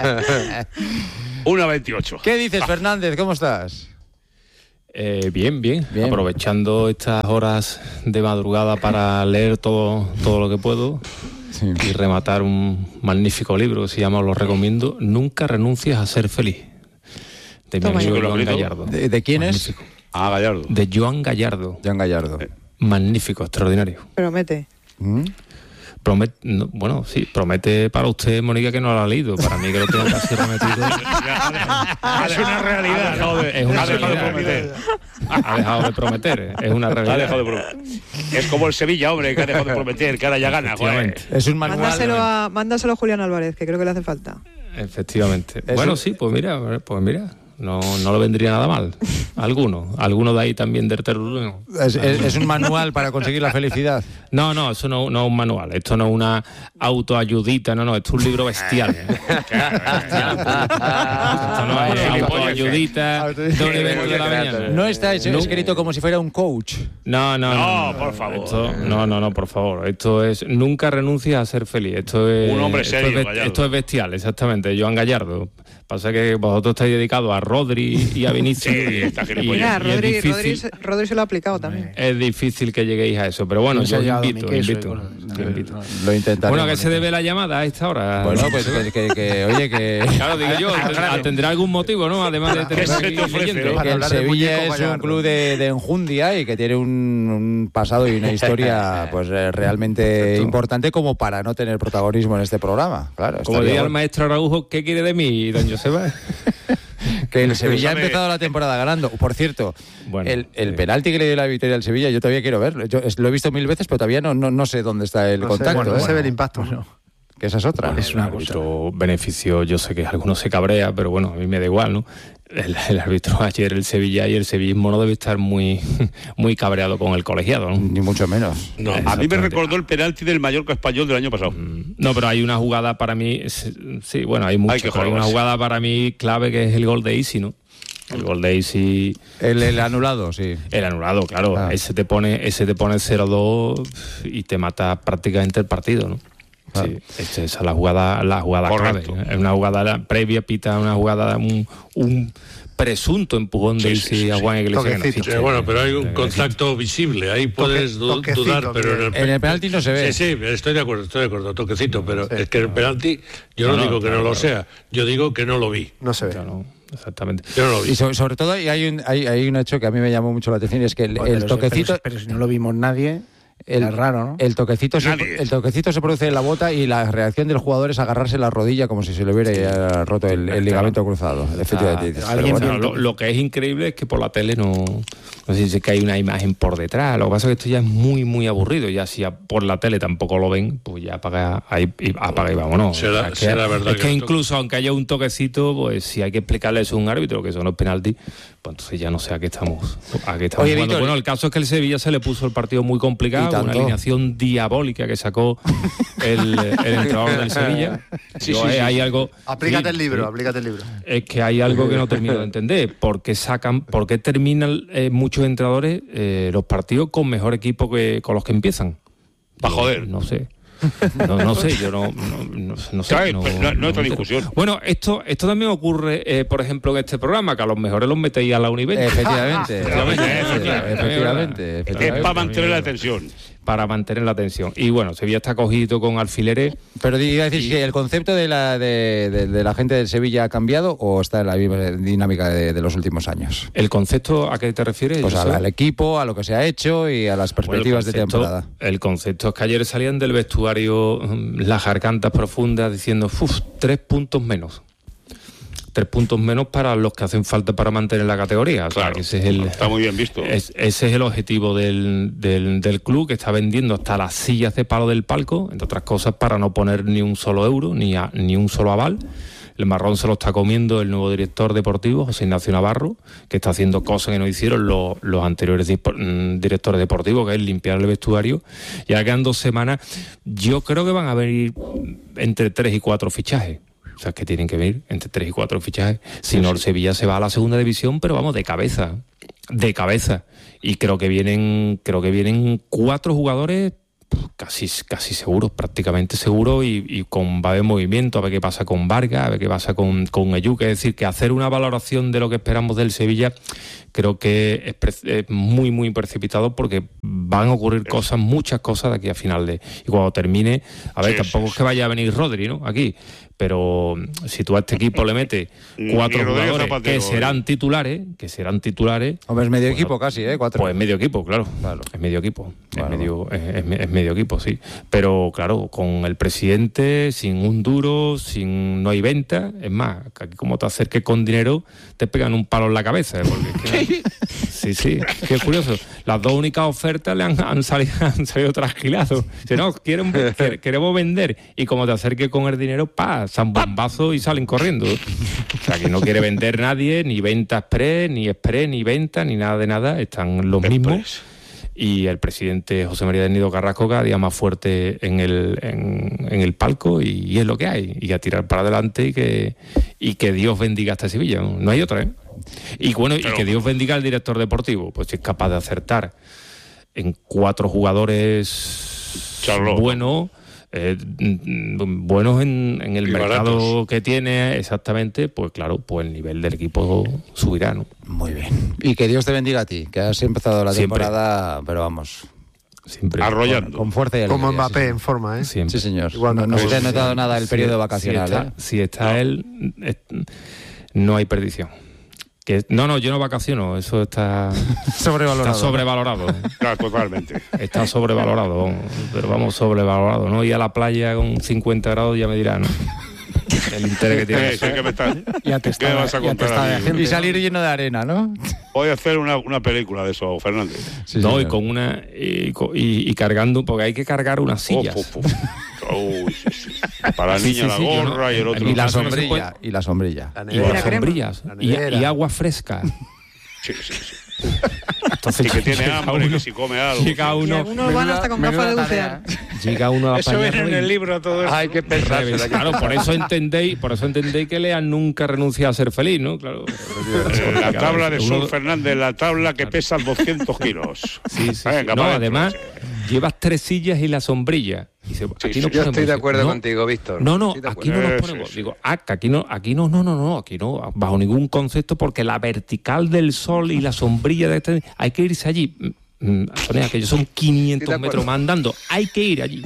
una veintiocho. ¿Qué dices, Fernández? ¿Cómo estás? Eh, bien, bien, bien. Aprovechando estas horas de madrugada para leer todo, todo lo que puedo. Sí. Y rematar un magnífico libro que se llama, lo recomiendo, Nunca renuncies a ser feliz. De mi amigo Joan Gallardo. ¿De, de quién magnífico. es? Ah, Gallardo. De Joan Gallardo. Joan Gallardo. Eh, magnífico, extraordinario. Promete. ¿Mm? Promete, no, bueno, sí, promete para usted, Mónica, que no lo ha leído. Para mí, que lo tengo casi remetido. Es una realidad. Es una realidad. Ha dejado de prometer. Es una realidad. Ha dejado de prometer. Es como el Sevilla, hombre, que ha dejado de prometer, que ahora ya gana. Joder. Es un manual. Mándaselo a, mándaselo a Julián Álvarez, que creo que le hace falta. Efectivamente. Es bueno, un... sí, pues mira, pues mira. No, no le vendría nada mal. Alguno. Alguno de ahí también del terreno. ¿Es, es, ¿Es un manual para conseguir la felicidad? No, no, eso no, no es un manual. Esto no es una autoayudita, no, no. Esto es un libro bestial. Esto no es autoayudita de un evento de la mañana. No está hecho, no, escrito como si fuera un coach. No, no, no. No, no por favor. Esto, no, no, no, por favor. Esto es nunca renuncies a ser feliz. Esto es un hombre serio, esto es, esto es bestial, exactamente. Joan Gallardo. Pasa que vosotros estáis dedicados a Rodri y a Vinicius. Sí, está Mira, Rodri, Rodri, Rodri se lo ha aplicado también. Es difícil que lleguéis a eso, pero bueno, yo invito, invito, lo, invito. Lo intentaré. Bueno, ¿a qué se debe la llamada a esta hora? Bueno, pues que, que, que oye, que... Claro, digo yo, tendrá algún motivo, ¿no? Además de tener se te ofrece, ¿no? Que el Sevilla es un club de, de enjundia y que tiene un, un pasado y una historia pues realmente Perfecto. importante como para no tener protagonismo en este programa. Claro, como diría bueno. el maestro Araujo, ¿qué quiere de mí, don Joseba? Que el Sevilla ha empezado la temporada ganando. Por cierto, bueno, el, el sí. penalti que le dio la victoria al Sevilla, yo todavía quiero verlo. Yo lo he visto mil veces, pero todavía no, no, no sé dónde está el no contacto. Sé, bueno, ¿eh? no se ve el impacto, ¿no? Que esa es otra. Bueno, es un árbitro beneficio, yo sé que algunos se cabrea, pero bueno, a mí me da igual, ¿no? El, el árbitro ayer, el Sevilla y el sevillismo no debe estar muy, muy cabreado con el colegiado, ¿no? Ni mucho menos. No, a mí me recordó el penalti del Mallorca Español del año pasado. No, pero hay una jugada para mí, sí, bueno, hay muchas, hay, hay una jugada para mí clave que es el gol de Isi, ¿no? El gol de Isi... El, el anulado, sí. El anulado, claro. Ah. Ese te pone ese te pone cero dos y te mata prácticamente el partido, ¿no? Ah. Sí, esa es la jugada, la jugada clave. Es una jugada previa, pita una jugada, un, un presunto empujón de sí, Isi sí, sí, a Juan Iglesias. Sí, bueno, pero hay un contacto visible, ahí puedes Toque, dudar, pero en el, en el penalti no se ve. Sí, sí, estoy de acuerdo, estoy de acuerdo, toquecito, pero sí, es que el penalti, yo no, no digo no, que claro, no lo sea, yo digo que no lo vi. No se ve. Claro. Exactamente. Yo no lo vi. Y sobre, sobre todo hay un, hay, hay un hecho que a mí me llamó mucho la atención y es que el, bueno, el toquecito... Pero, pero si no lo vimos nadie... El, es raro, ¿no? El toquecito, se, el toquecito se produce en la bota y la reacción del jugador es agarrarse la rodilla como si se le hubiera roto el, el ligamento cruzado. Efectivamente. Ah, bueno, lo, lo que es increíble es que por la tele no, no sé si es que hay una imagen por detrás. Lo que pasa es que esto ya es muy, muy aburrido. Ya si por la tele tampoco lo ven, pues ya apaga, ahí, apaga y vámonos. Será, o sea, que, será verdad es que, que incluso aunque haya un toquecito, pues si hay que explicarle eso a un árbitro, que son los penaltis, pues entonces ya no sé a qué estamos, a qué estamos Oye, jugando. Víctor, bueno, el caso es que el Sevilla se le puso el partido muy complicado, una alineación diabólica que sacó el, el entrenador del Sevilla. Sí, Yo, sí, eh, sí. Hay algo, aplícate sí, el libro, sí. aplícate el libro. Es que hay algo que no termino de entender. ¿Por qué sacan, por qué terminan eh, muchos entrenadores eh, los partidos con mejor equipo que con los que empiezan? Para joder. No sé. No, no sé, yo no, no, no, no sé. ¿Sabes? No, Pues no, no, no no otra discusión. Bueno, esto, esto también ocurre, eh, por ejemplo, en este programa, que a los mejores los metéis a la Universal. Efectivamente, efectivamente, efectivamente, efectivamente. Es para mantener la tensión. para mantener la tensión. Y bueno, Sevilla está cogido con alfileres. Pero iba a decir, y... ¿que el concepto de la, de, de, de la gente del Sevilla ha cambiado o está en la misma dinámica de, de los últimos años? ¿El concepto a qué te refieres? Pues al, al equipo, a lo que se ha hecho y a las perspectivas bueno, concepto, de temporada. El concepto es que ayer salían del vestuario las gargantas profundas diciendo, uff, tres puntos menos. Tres puntos menos para los que hacen falta para mantener la categoría. O sea, claro, que ese es el, está muy bien visto. Es, ese es el objetivo del, del, del club, que está vendiendo hasta las sillas de palo del palco, entre otras cosas para no poner ni un solo euro, ni, a, ni un solo aval. El marrón se lo está comiendo el nuevo director deportivo, José Ignacio Navarro, que está haciendo cosas que no hicieron los, los anteriores directores deportivos, que es limpiar el vestuario. Ya quedan dos semanas. Yo creo que van a venir entre tres y cuatro fichajes. O sea, que tienen que venir entre tres y cuatro fichajes. Si no, el Sevilla se va a la segunda división, pero vamos, de cabeza. De cabeza. Y creo que vienen, creo que vienen cuatro jugadores casi, casi seguros, prácticamente seguros, y, y con va a haber movimiento, a ver qué pasa con Vargas, a ver qué pasa con, con Ayuk. Es decir, que hacer una valoración de lo que esperamos del Sevilla creo que es, pre- es muy, muy precipitado, porque van a ocurrir cosas, muchas cosas de aquí a final de... Y cuando termine, a ver, sí, tampoco sí, es que vaya a venir Rodri, ¿no? Aquí... Pero si tú a este equipo le metes cuatro jugadores Zapatero, que serán titulares, que serán titulares... Hombre, es medio bueno, equipo casi, ¿eh? Cuatro. Pues es medio equipo, claro. claro. Es medio equipo. Bueno, es, medio, es, es, es medio equipo, sí. Pero claro, con el presidente, sin un duro, sin no hay venta. Es más, aquí como te acerques con dinero, te pegan un palo en la cabeza. ¿eh? Porque es que, sí, sí, qué curioso. Las dos únicas ofertas le han, han salido, han salido trasquilados. Si no, quieren, queremos vender. Y como te acerques con el dinero, ¡pa! San bombazo y salen corriendo. O sea, que no quiere vender nadie, ni venta express, ni express, ni venta, ni nada de nada. Están los mismos. Y el presidente José María del Nido Carrasco cada día más fuerte en el, en, en el palco, y, y es lo que hay. Y a tirar para adelante, y que, y que Dios bendiga a esta Sevilla. No, no hay otra, ¿eh? Y bueno, Pero... y que Dios bendiga al director deportivo. Pues si es capaz de acertar en cuatro jugadores Charlo. buenos... Eh, buenos en, en el y mercado baratos. Que tiene, exactamente, pues claro, pues el nivel del equipo subirá, ¿no? Muy bien. Y que Dios te bendiga a ti, que has empezado la Siempre. temporada, pero vamos, siempre arrollando. Con, con fuerza y alegría. Como Mbappé, sí, en forma, ¿eh? Siempre. Sí, señor. Igual, no, no pues, se te ha notado sí, nada el periodo si, vacacional, si está, ¿eh? Si está no. él, es, no hay perdición. Que, no, no, yo no vacaciono, eso está sobrevalorado. Está sobrevalorado. Claro, totalmente. Está sobrevalorado, pero vamos, sobrevalorado, ¿no? Ir a la playa con cincuenta grados ya me dirán, ¿no? El interés que tiene. Sí, sí, que me está, ya te está, ¿qué vas a contar a mí? Gente, y salir ¿no? lleno de arena, ¿no? Voy a hacer una, una película de eso, Fernández. Sí, no, señor. y con una y, y, y cargando, porque hay que cargar unas sillas. Oh, oh, oh. Uy, sí, sí. Para la niña sí, sí, la gorra no, y el otro. Y la sombrilla. Y la sombrilla. La y las sombrillas. Y, y agua fresca. Sí, sí, sí. Entonces, y que tiene hambre, uno, que si come algo. Llega uno, y algunos van hasta con gafas de bucear. Llega uno a eso viene en el libro todo eso. Hay que pensar. Claro, por eso entendéis, por eso entendéis que Lean nunca renuncia a ser feliz, ¿no? Claro. La tabla de Sol Fernández, la tabla que pesa doscientos kilos. Sí, sí. Venga, sí. No, además, llevas tres sillas y la sombrilla. Dice, aquí sí, no sí, yo estoy de acuerdo no, contigo, Víctor. No, no, aquí no nos ponemos. Sí, sí. Digo, ah, aquí no, aquí no, no, no, no, aquí no, bajo ningún concepto, porque la vertical del sol y la sombrilla de este, hay que irse allí. Antonia, que son quinientos metros más andando, hay que ir allí.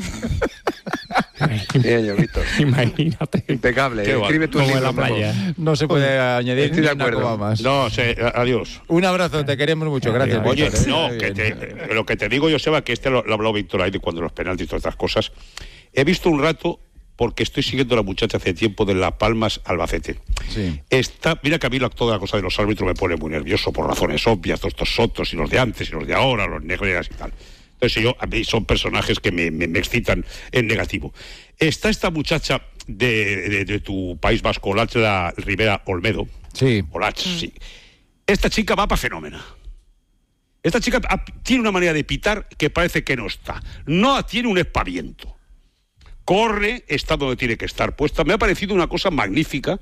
Bien, yo, Víctor. Imagínate. Impecable. Escribe tu libro en la playa. No se puede añadir Estoy de acuerdo. Más. No, sé, adiós. Un abrazo, te queremos mucho, gracias. Oye, Víctor, no, ¿eh? que te, lo que te digo, Joseba, que este lo, lo habló Víctor ahí de cuando los penaltis y todas estas cosas. He visto un rato, porque estoy siguiendo a la muchacha hace tiempo de Las Palmas Albacete. Sí. Está, mira que a mí la, toda la cosa de los árbitros me pone muy nervioso por razones obvias, todos estos sotos y los de antes y los de ahora, los negreras y tal. Entonces yo, a mí son personajes que me, me, me excitan en negativo. Está esta muchacha de, de, de tu País Vasco, Olachla Rivera Olmedo. Sí. Olach, sí. Esta chica va para fenómena. Esta chica tiene una manera de pitar que parece que no está. No tiene un espaviento. Corre, está donde tiene que estar puesta. Me ha parecido una cosa magnífica,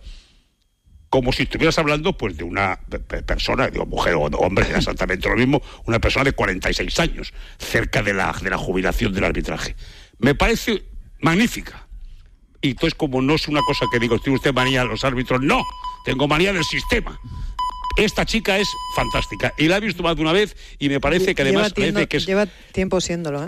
como si estuvieras hablando pues de una persona, digo, mujer o hombre, era exactamente lo mismo, una persona de cuarenta y seis años, cerca de la, de la jubilación del arbitraje. Me parece magnífica. Y entonces, como no es una cosa que digo, ¿tiene usted manía a los árbitros? No, tengo manía del sistema. Esta chica es fantástica y la he visto más de una vez y me parece que además... Lleva, tiendo, parece que es... lleva tiempo siéndolo, ¿eh?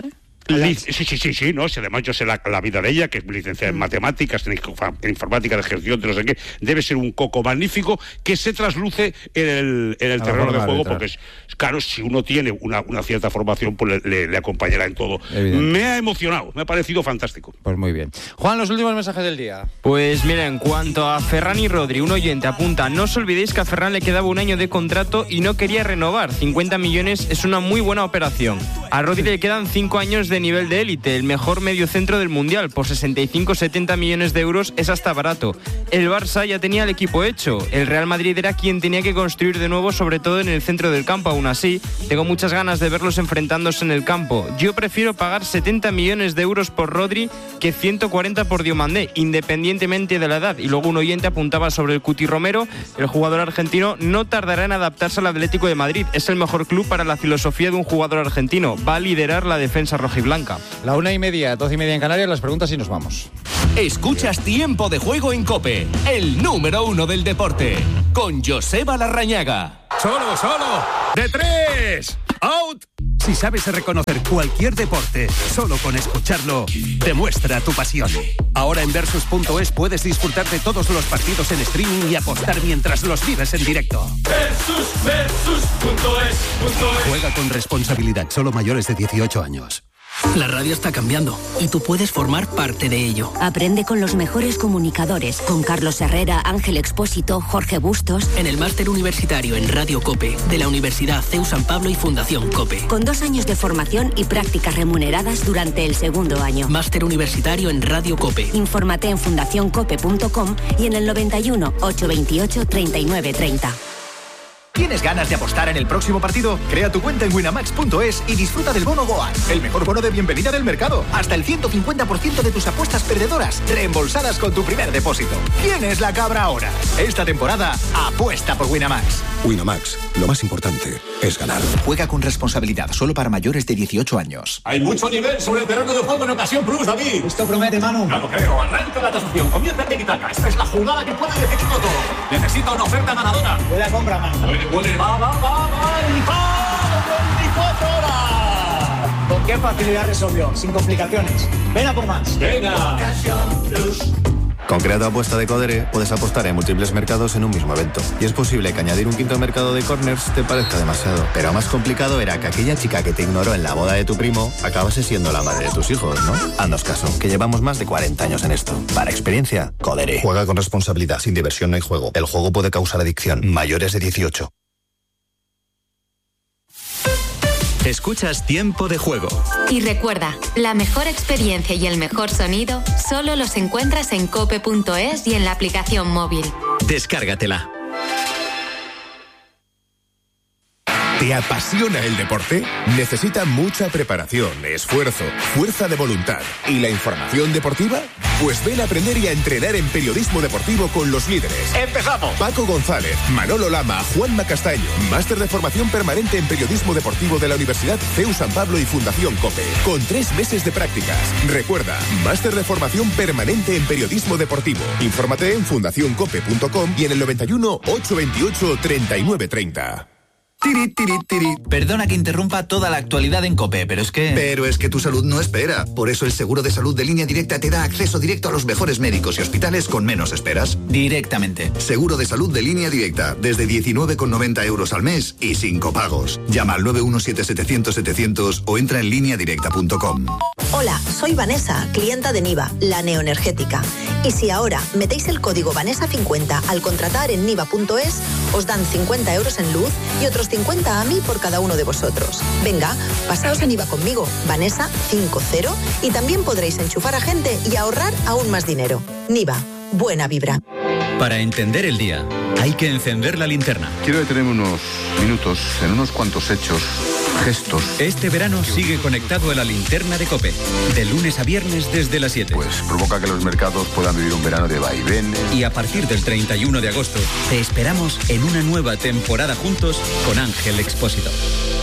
Lic- sí, sí, sí, sí, no, si además yo sé la, la vida de ella, que es licenciada en matemáticas, en, en informática de gestión, de no sé qué, debe ser un coco magnífico que se trasluce en el, en el terreno de juego, porque es, claro, si uno tiene una, una cierta formación, pues le, le, le acompañará en todo. Evidente. Me ha emocionado, me ha parecido fantástico. Pues muy bien. Juan, los últimos mensajes del día. Pues mira, en cuanto a Ferran y Rodri, un oyente apunta: no os olvidéis que a Ferran le quedaba un año de contrato y no quería renovar. cincuenta millones es una muy buena operación. A Rodri le quedan cinco años de nivel de élite, el mejor mediocentro del Mundial. Por sesenta y cinco setenta millones de euros es hasta barato. El Barça ya tenía el equipo hecho. El Real Madrid era quien tenía que construir de nuevo, sobre todo en el centro del campo. Aún así, tengo muchas ganas de verlos enfrentándose en el campo. Yo prefiero pagar setenta millones de euros por Rodri que ciento cuarenta por Diomandé, independientemente de la edad. Y luego un oyente apuntaba sobre el Cuti Romero. El jugador argentino no tardará en adaptarse al Atlético de Madrid. Es el mejor club para la filosofía de un jugador argentino. Va a liderar la defensa rojiblanca. La una y media, doce y media en Canarias, las preguntas y nos vamos. Escuchas Tiempo de Juego en COPE, el número uno del deporte, con Joseba Larrañaga. Solo, solo, de tres, out. Si sabes reconocer cualquier deporte, solo con escucharlo, demuestra tu pasión. Ahora en Versus punto es puedes disfrutar de todos los partidos en streaming y apostar mientras los vives en directo. Versus, Versus punto es, punto es. Juega con responsabilidad, solo mayores de dieciocho años. La radio está cambiando y tú puedes formar parte de ello. Aprende con los mejores comunicadores, con Carlos Herrera, Ángel Expósito, Jorge Bustos. En el máster universitario en Radio COPE de la Universidad C E U San Pablo y Fundación COPE. Con dos años de formación y prácticas remuneradas durante el segundo año. Máster universitario en Radio COPE. Infórmate en fundación cope punto com y en el noventa y uno, ochocientos veintiocho, treinta y nueve treinta. ¿Tienes ganas de apostar en el próximo partido? Crea tu cuenta en winamax punto es y disfruta del bono Goal, el mejor bono de bienvenida del mercado. Hasta el ciento cincuenta por ciento de tus apuestas perdedoras reembolsadas con tu primer depósito. ¿Quién es la cabra ahora? Esta temporada, apuesta por Winamax. Winamax, lo más importante es ganar. Juega con responsabilidad, solo para mayores de dieciocho años. Hay mucho nivel sobre el terreno de juego en Ocasión Plus, David. Esto promete, Manu. No lo creo, arranca la tasación, comienza el tiki-taka. Esta es la jugada que puede decidirlo todo. Necesita una oferta ganadora. Buena compra, Manu. Puede, va, va, va, va, y va, veinticuatro horas. ¿Con qué facilidad resolvió? Sin complicaciones. Ven a por más. Venga. Con Creato Apuesta de Codere puedes apostar en múltiples mercados en un mismo evento. Y es posible que añadir un quinto mercado de corners te parezca demasiado. Pero más complicado era que aquella chica que te ignoró en la boda de tu primo acabase siendo la madre de tus hijos, ¿no? Haznos caso, que llevamos más de cuarenta años en esto. Para experiencia, Codere. Juega con responsabilidad, sin diversión no hay juego. El juego puede causar adicción. Mayores de dieciocho. Escuchas Tiempo de Juego. Y recuerda, la mejor experiencia y el mejor sonido solo los encuentras en cope punto es y en la aplicación móvil. Descárgatela. ¿Te apasiona el deporte? Necesita mucha preparación, esfuerzo, fuerza de voluntad. ¿Y la información deportiva? Pues ven a aprender y a entrenar en periodismo deportivo con los líderes. ¡Empezamos! Paco González, Manolo Lama, Juanma Castaño. Máster de formación permanente en periodismo deportivo de la Universidad C E U San Pablo y Fundación COPE. Con tres meses de prácticas. Recuerda, máster de formación permanente en periodismo deportivo. Infórmate en fundación cope punto com y en el noventa y uno, ochocientos veintiocho, treinta y nueve treinta. Tiri, tiri, tiri. Perdona que interrumpa toda la actualidad en COPE, pero es que... Pero es que tu salud no espera. Por eso el seguro de salud de Línea Directa te da acceso directo a los mejores médicos y hospitales con menos esperas. Directamente. Seguro de salud de Línea Directa, desde diecinueve con noventa euros al mes y sin copagos. Llama al nueve uno siete, setecientos, setecientos o entra en línea directa punto com. Hola, soy Vanessa, clienta de Niva, la neoenergética. Y si ahora metéis el código Vanessa cincuenta al contratar en niva punto es, os dan cincuenta euros en luz y otros cincuenta a mí por cada uno de vosotros. Venga, pasaos en Niva conmigo, Vanessa cincuenta, y también podréis enchufar a gente y ahorrar aún más dinero. Niva, buena vibra. Para entender el día, hay que encender la linterna. Quiero detenerme unos minutos en unos cuantos hechos, gestos. Este verano sigue conectado a la linterna de COPE, de lunes a viernes desde las siete. Pues provoca que los mercados puedan vivir un verano de vaivenes. Y a partir del treinta y uno de agosto, te esperamos en una nueva temporada juntos con Ángel Expósito.